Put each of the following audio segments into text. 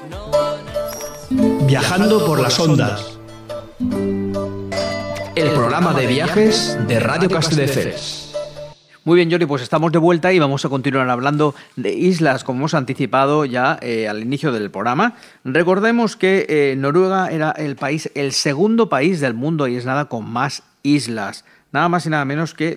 Viajando por las ondas. El programa de viajes de Radio Castelldefels. Muy bien, Jordi, pues estamos de vuelta y vamos a continuar hablando de islas, como hemos anticipado ya al inicio del programa. Recordemos que Noruega era el segundo país del mundo, y es nada, con más islas. Nada más y nada menos que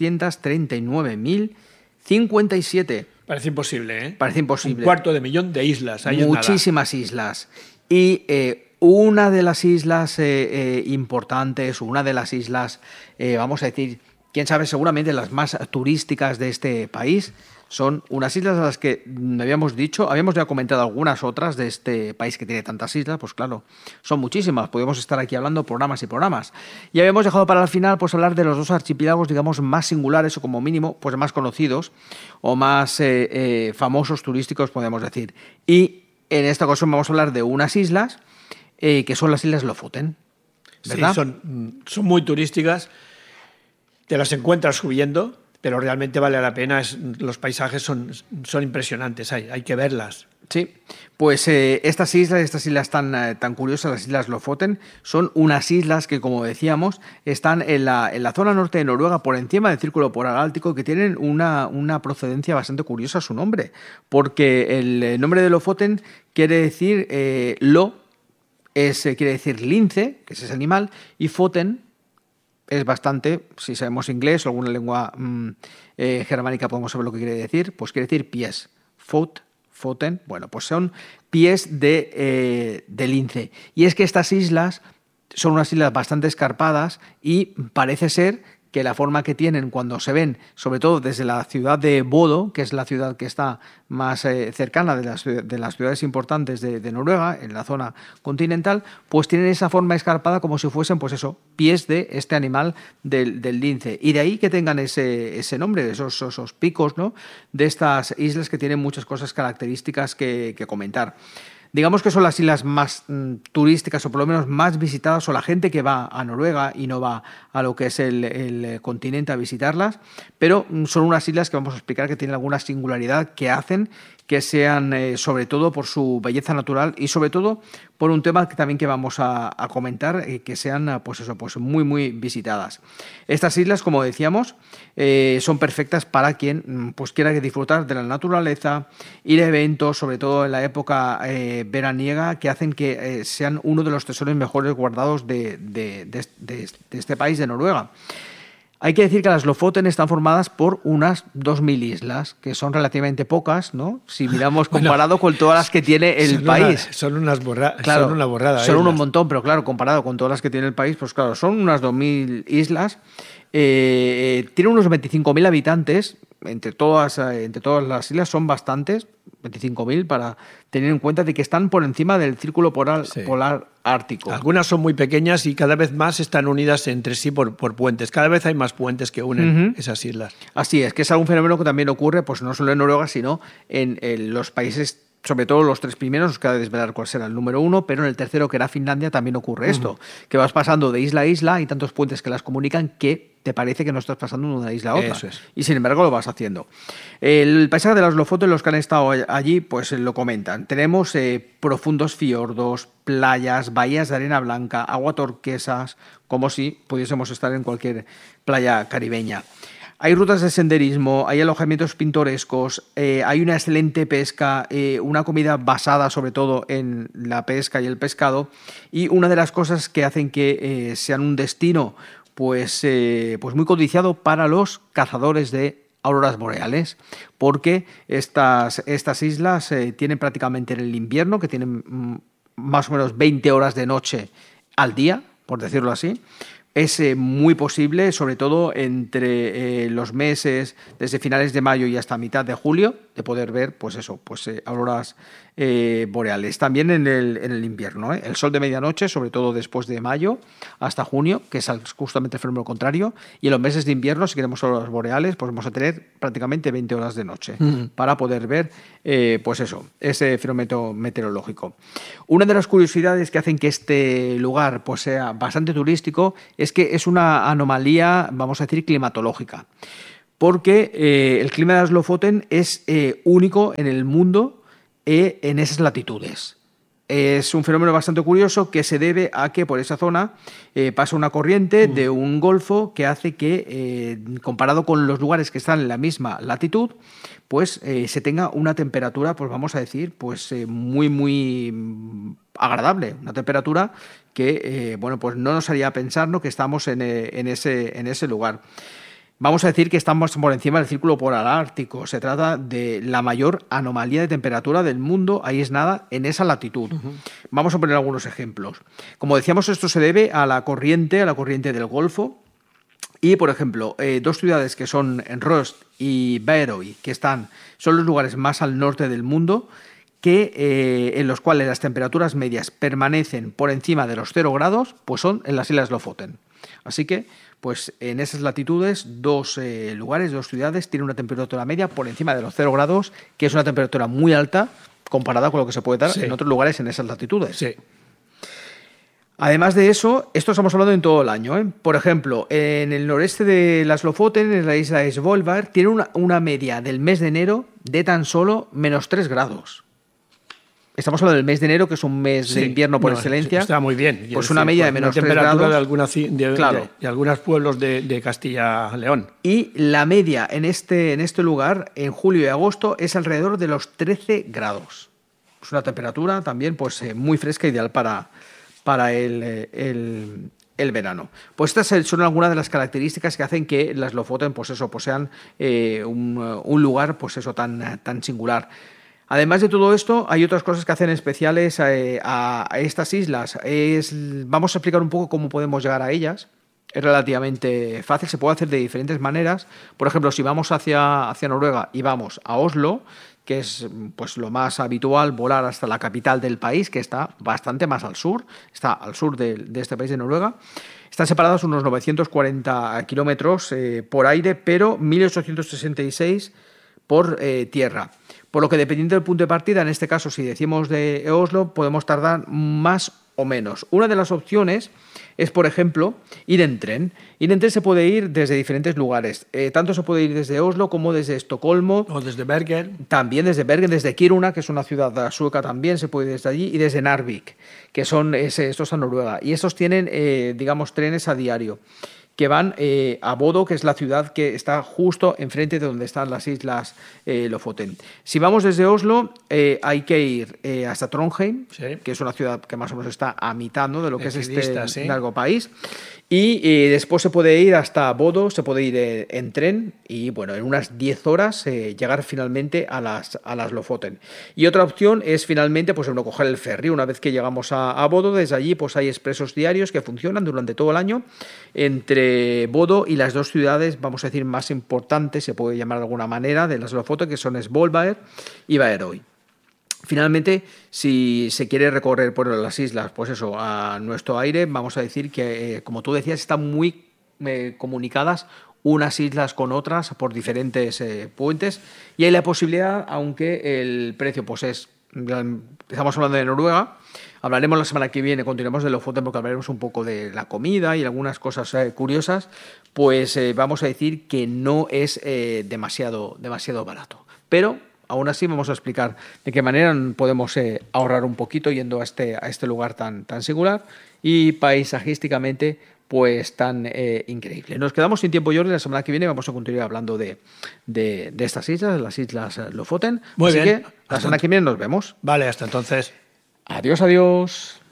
239.057. Parece imposible, ¿eh? Parece imposible. 250.000 de islas. Ahí muchísimas islas. Y una de las islas importantes, una de las islas, vamos a decir, quién sabe, seguramente las más turísticas de este país, son unas islas a las que habíamos ya comentado algunas otras de este país que tiene tantas islas, pues claro, son muchísimas, podemos estar aquí hablando programas y programas. Y habíamos dejado para el final pues hablar de los dos archipiélagos, digamos, más singulares o como mínimo, pues más conocidos o más famosos turísticos, podemos decir. Y en esta ocasión vamos a hablar de unas islas que son las Islas Lofoten, ¿verdad? Sí, son muy turísticas. Te las encuentras subiendo, pero realmente vale la pena. Los paisajes son impresionantes, hay que verlas. Sí, pues estas islas tan curiosas, las Islas Lofoten, son unas islas que, como decíamos, están en la zona norte de Noruega, por encima del Círculo Polar Ártico, que tienen una procedencia bastante curiosa su nombre, porque el nombre de Lofoten quiere decir quiere decir lince, que es ese animal, y foten es bastante, si sabemos inglés o alguna lengua germánica podemos saber lo que quiere decir, pues quiere decir pies. Foten, bueno, pues son pies de lince. Y es que estas islas son unas islas bastante escarpadas y parece ser que la forma que tienen cuando se ven, sobre todo desde la ciudad de Bodo, que es la ciudad que está más cercana de las ciudades importantes de Noruega, en la zona continental, pues tienen esa forma escarpada como si fuesen, pues eso, pies de este animal del lince. Y de ahí que tengan ese nombre, esos picos, ¿no?, de estas islas que tienen muchas cosas características que comentar. Digamos que son las islas más turísticas o por lo menos más visitadas, o la gente que va a Noruega y no va a lo que es el continente a visitarlas, pero son unas islas que vamos a explicar que tienen alguna singularidad que hacen que sean, sobre todo por su belleza natural y sobre todo por un tema que vamos a comentar, que sean pues muy muy visitadas. Estas islas, como decíamos, son perfectas para quien pues quiera disfrutar de la naturaleza y de eventos, sobre todo en la época veraniega, que hacen que sean uno de los tesoros mejores guardados de este país, de Noruega. Hay que decir que las Lofoten están formadas por unas 2.000 islas, que son relativamente pocas, ¿no? Si miramos comparado con todas las que tiene el país. Son una borrada. Son un montón, pero claro, comparado con todas las que tiene el país, pues claro, son unas 2.000 islas. Tiene unos 25.000 habitantes. Entre todas las islas son bastantes, 25.000, para tener en cuenta de que están por encima del Círculo Polar Ártico. Algunas son muy pequeñas y cada vez más están unidas entre sí por puentes. Cada vez hay más puentes que unen esas islas. Así es, que es algún fenómeno que también ocurre, pues no solo en Noruega, sino en los países, sobre todo los tres primeros, os queda desvelar cuál será el número 1, pero en el tercero, que era Finlandia, también ocurre esto, que vas pasando de isla a isla, hay tantos puentes que las comunican que te parece que no estás pasando de una isla a otra. Eso es. Y sin embargo lo vas haciendo. El paisaje de las Lofoten, los que han estado allí, pues lo comentan. Tenemos profundos fiordos, playas, bahías de arena blanca, agua turquesas, como si pudiésemos estar en cualquier playa caribeña. Hay rutas de senderismo, hay alojamientos pintorescos, hay una excelente pesca, una comida basada sobre todo en la pesca y el pescado, y una de las cosas que hacen que sean un destino pues muy codiciado para los cazadores de auroras boreales, porque estas islas tienen prácticamente en el invierno, que tienen más o menos 20 horas de noche al día, por decirlo así. Es muy posible, sobre todo entre los meses, desde finales de mayo y hasta mitad de julio, de poder ver auroras boreales. También en el invierno, el sol de medianoche, sobre todo después de mayo hasta junio, que es justamente el fenómeno contrario, y en los meses de invierno, si queremos auroras boreales, pues vamos a tener prácticamente 20 horas de noche para poder ver ese fenómeno meteorológico. Una de las curiosidades que hacen que este lugar pues sea bastante turístico es que es una anomalía, vamos a decir, climatológica, porque el clima de las Lofoten es único en el mundo en esas latitudes. Es un fenómeno bastante curioso que se debe a que por esa zona pasa una corriente de un golfo que hace que, comparado con los lugares que están en la misma latitud, pues se tenga una temperatura, pues vamos a decir, pues muy, muy agradable. Una temperatura que, bueno, pues no nos haría pensar, ¿no?, que estamos en ese lugar. Vamos a decir que estamos por encima del círculo polar ártico. Se trata de la mayor anomalía de temperatura del mundo aislada en esa latitud. Vamos a poner algunos ejemplos. Como decíamos, esto se debe a la corriente del Golfo. Y, por ejemplo, dos ciudades que son Rost y Bayreuth, que son los lugares más al norte del mundo, en los cuales las temperaturas medias permanecen por encima de los 0 grados, pues son en las Islas Lofoten. Así que, pues en esas latitudes, dos lugares, dos ciudades tienen una temperatura media por encima de los 0 grados, que es una temperatura muy alta comparada con lo que se puede dar en otros lugares en esas latitudes. Sí. Además de eso, esto estamos hablando en todo el año, ¿eh? Por ejemplo, en el noreste de las Lofoten, en la isla Svolvær, tiene una media del mes de enero de tan solo menos 3 grados. Estamos hablando del mes de enero, que es un mes de invierno por excelencia. Está muy bien. Pues una media de menos 3 grados. De algunos pueblos de Castilla-León. Y la media en este lugar, en julio y agosto, es alrededor de los 13 grados. Es una temperatura también pues muy fresca, ideal para el verano. Pues estas son algunas de las características que hacen que las Lofoten pues sean un lugar pues tan singular. Además de todo esto, hay otras cosas que hacen especiales a estas islas. Vamos a explicar un poco cómo podemos llegar a ellas. Es relativamente fácil, se puede hacer de diferentes maneras. Por ejemplo, si vamos hacia Noruega y vamos a Oslo, que es pues lo más habitual, volar hasta la capital del país, que está bastante más al sur, está al sur de este país de Noruega. Están separados unos 940 kilómetros por aire, pero 1866 por tierra. Por lo que, dependiendo del punto de partida, en este caso, si decimos de Oslo, podemos tardar más o menos. Una de las opciones es, por ejemplo, ir en tren. Ir en tren se puede ir desde diferentes lugares. Tanto se puede ir desde Oslo como desde Estocolmo. O desde Bergen. También desde Bergen, desde Kiruna, que es una ciudad sueca también, se puede ir desde allí. Y desde Narvik, que estos a Noruega. Y estos tienen, trenes a diario, que van a Bodo, que es la ciudad que está justo enfrente de donde están las islas Lofoten. Si vamos desde Oslo, hay que ir hasta Trondheim, que es una ciudad que más o menos está a mitad, ¿no?, de lo que es este largo país. Y después se puede ir hasta Bodo, se puede ir en tren y, bueno, en unas 10 horas llegar finalmente a las Lofoten. Y otra opción es finalmente, pues, coger el ferry. Una vez que llegamos a Bodo, desde allí pues hay expresos diarios que funcionan durante todo el año entre Bodo y las dos ciudades, vamos a decir, más importantes, se puede llamar de alguna manera, de las Lofoten, que son Svolvær y Bayreuth. Finalmente, si se quiere recorrer por las islas, pues eso, a nuestro aire, vamos a decir que, como tú decías, están muy comunicadas unas islas con otras por diferentes puentes, y hay la posibilidad, aunque el precio pues estamos hablando de Noruega, hablaremos la semana que viene, continuemos de Lofoten porque hablaremos un poco de la comida y algunas cosas curiosas, pues vamos a decir que no es demasiado barato, pero aún así vamos a explicar de qué manera podemos ahorrar un poquito yendo a este lugar tan singular y paisajísticamente pues tan increíble. Nos quedamos sin tiempo, Jordi. La semana que viene vamos a continuar hablando de estas islas, de las islas Lofoten. Muy Así bien. que la semana que viene nos vemos. Vale, hasta entonces. Adiós, adiós.